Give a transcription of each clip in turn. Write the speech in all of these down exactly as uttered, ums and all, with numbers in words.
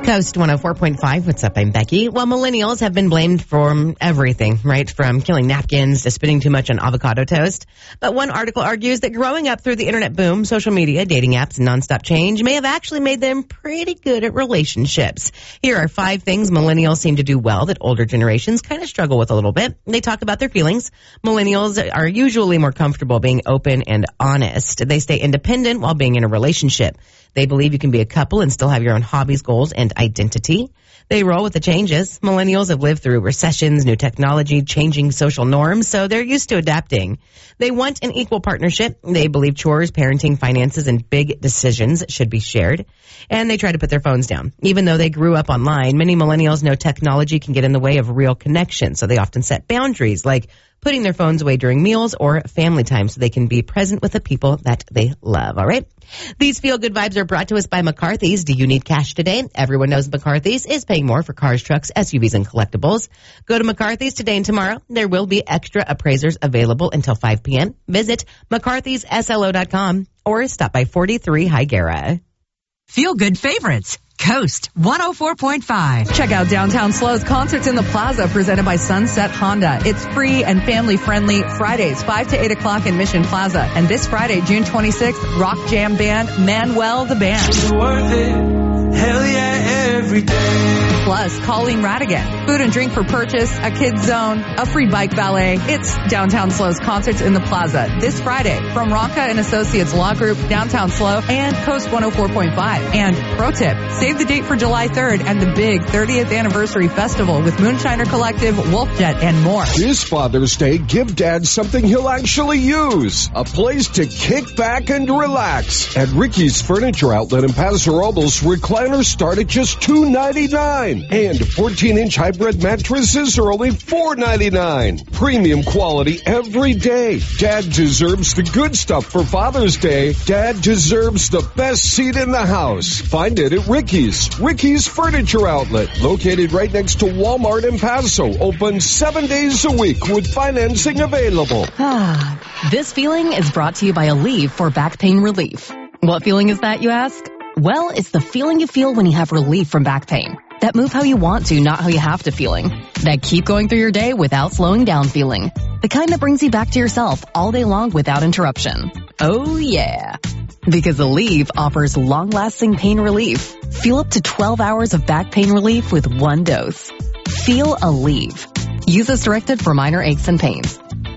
Coast one oh four point five. What's up? I'm Becky. Well, millennials have been blamed for everything, right? From killing napkins to spitting too much on avocado toast. But one article argues that growing up through the internet boom, social media, dating apps, and nonstop change may have actually made them pretty good at relationships. Here are five things millennials seem to do well that older generations kind of struggle with a little bit. They talk about their feelings. Millennials are usually more comfortable being open and honest. They stay independent while being in a relationship. They believe you can be a couple and still have your own hobbies, goals, and identity. They roll with the changes. Millennials have lived through recessions, new technology, changing social norms, so they're used to adapting. They want an equal partnership. They believe chores, parenting, finances, and big decisions should be shared. And they try to put their phones down. Even though they grew up online, many millennials know technology can get in the way of real connection, so they often set boundaries, like putting their phones away during meals or family time so they can be present with the people that they love, all right? These feel-good vibes are brought to us by McCarthy's. Do you need cash today? Everyone knows McCarthy's is paying more for cars, trucks, S U Vs, and collectibles. Go to McCarthy's today and tomorrow. There will be extra appraisers available until five p.m. Visit mccarthys s l o dot com or stop by forty-three Higuera. Feel-good favorites. Coast one oh four point five. Check out Downtown Slow's Concerts in the Plaza presented by Sunset Honda. It's free and family-friendly Fridays, five to eight o'clock in Mission Plaza. And this Friday, June twenty-sixth, rock jam band Manuel the Band. It's worth it. Hell yeah, every day. Plus, Colleen Radigan. Food and drink for purchase, a kids zone, a free bike valet. It's Downtown Slow's Concerts in the Plaza this Friday from Ronca and Associates Law Group, Downtown Slow, and Coast one oh four point five. And pro tip, save the date for July third and the big thirtieth anniversary festival with Moonshiner Collective, Wolfjet, and more. This Father's Day, give Dad something he'll actually use. A place to kick back and relax. At Ricky's Furniture Outlet in Paso Robles, recliners start at just two ninety-nine. And fourteen-inch hybrid mattresses are only four ninety-nine. Premium quality every day. Dad deserves the good stuff for Father's Day. Dad deserves the best seat in the house. Find it at Ricky's. Ricky's Furniture Outlet, located right next to Walmart in Paso, open seven days a week with financing available. Ah, this feeling is brought to you by Aleve for back pain relief. What feeling is that, you ask? Well, it's the feeling you feel when you have relief from back pain. That move how you want to, not how you have to feeling. That keep going through your day without slowing down feeling. The kind that brings you back to yourself all day long without interruption. Oh yeah. Because Aleve offers long-lasting pain relief. Feel up to twelve hours of back pain relief with one dose. Feel Aleve. Use as directed for minor aches and pains.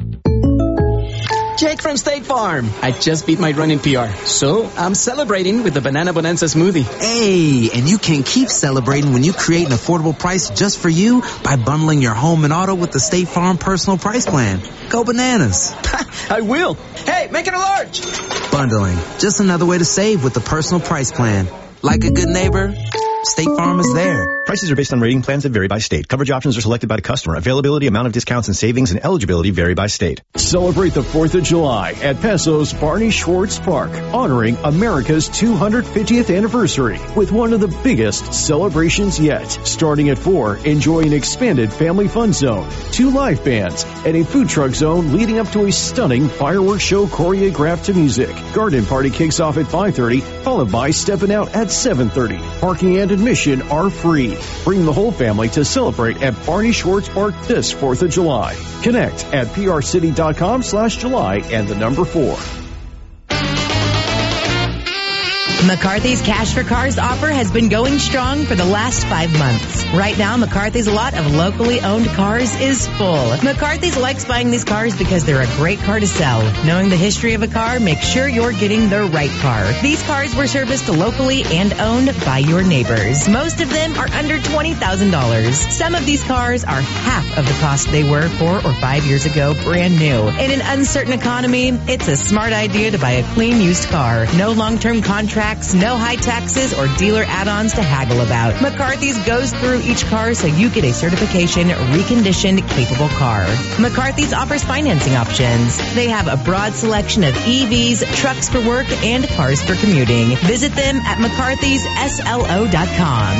Jake from State Farm. I just beat my running P R, so I'm celebrating with the Banana Bonanza smoothie. Hey, and you can keep celebrating when you create an affordable price just for you by bundling your home and auto with the State Farm Personal Price Plan. Go bananas. I will. Hey, make it a large. Bundling. Just another way to save with the Personal Price Plan. Like a good neighbor, State Farm is there. Prices are based on rating plans that vary by state. Coverage options are selected by the customer. Availability, amount of discounts and savings, and eligibility vary by state. Celebrate the fourth of July at Paso's Barney Schwartz Park, honoring America's two hundred fiftieth anniversary with one of the biggest celebrations yet. Starting at four, enjoy an expanded family fun zone, two live bands, and a food truck zone leading up to a stunning fireworks show choreographed to music. Garden party kicks off at five thirty, followed by Steppin' Out at seven thirty. Parking and admission are free. Bring the whole family to celebrate at Barney Schwartz Park this fourth of July. Connect at prcity.com slash July and the number four. McCarthy's Cash for Cars offer has been going strong for the last five months. Right now, McCarthy's lot of locally owned cars is full. McCarthy's likes buying these cars because they're a great car to sell. Knowing the history of a car, make sure you're getting the right car. These cars were serviced locally and owned by your neighbors. Most of them are under twenty thousand dollars. Some of these cars are half of the cost they were four or five years ago, brand new. In an uncertain economy, it's a smart idea to buy a clean used car. No long-term contract, no high taxes or dealer add-ons to haggle about. McCarthy's goes through each car so you get a certification, reconditioned, capable car. McCarthy's offers financing options. They have a broad selection of E Vs, trucks for work, and cars for commuting. Visit them at mccarthys s l o dot com.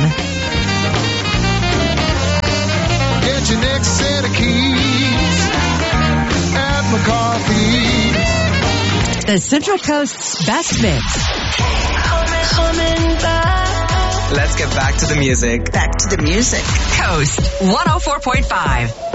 Get your next set of keys at McCarthy's. The Central Coast's best mix. Coming back. Let's get back to the music. Back to the music. Coast one oh four point five.